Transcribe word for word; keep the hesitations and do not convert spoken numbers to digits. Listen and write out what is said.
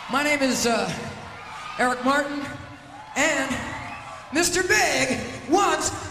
My name is uh, Eric Martin, and Mister Big wants